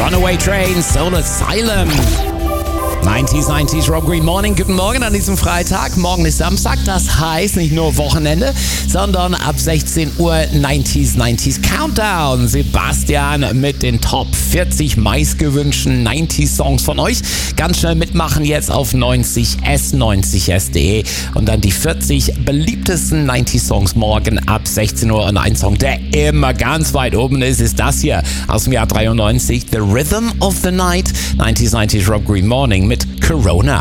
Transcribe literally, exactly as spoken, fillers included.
Runaway Train, Soul Asylum. neunzig neunzig Rob Green Morning. Guten Morgen an diesem Freitag. Morgen ist Samstag. Das heißt nicht nur Wochenende, sondern ab sechzehn Uhr neunzig neunzig Countdown. Sebastian mit den Top vierzig meistgewünschten neunzig Songs von euch. Ganz schnell mitmachen jetzt auf neunzig s neunzig s punkt de und dann die vierzig beliebtesten neunzig Songs morgen ab sechzehn Uhr. Und ein Song, der immer ganz weit oben ist, ist das hier aus dem Jahr dreiundneunzig. The Rhythm of the Night. neunzig neunzig Rob Green Morning mit Corona.